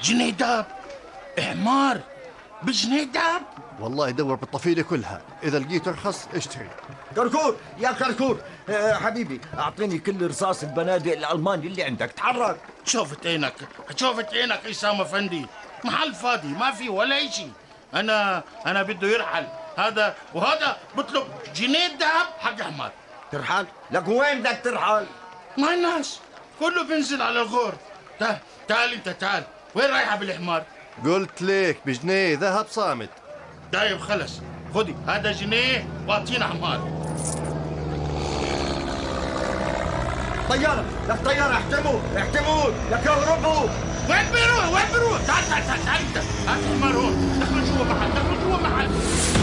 جنيه دهب. حمار بجنيه دهب؟ والله دور بالطفيلة كلها، إذا لقيت أرخص اشتري. كركور يا كركور، حبيبي أعطيني كل رصاص البنادق الألماني اللي عندك. تحرك. شوفت عينك شوفت عينك عصام افندي، محل فاضي ما في ولا شيء. انا بده يرحل هذا، وهذا بطلب جنيه ذهب حق حمار. ترحل؟ لك وين بدك ترحل؟ ما الناس كله بينزل على الغور. تعال انت تعال، وين رايحه بالحمار؟ قلت ليك بجنيه ذهب صامت. طيب خلص، خدي هذا جنيه واعطينا حمار. طيارة، لك طيارة، احتموا لك اهربوا. وين بيروح تعال انت، هات الحمار هون، دخلوا جوا محل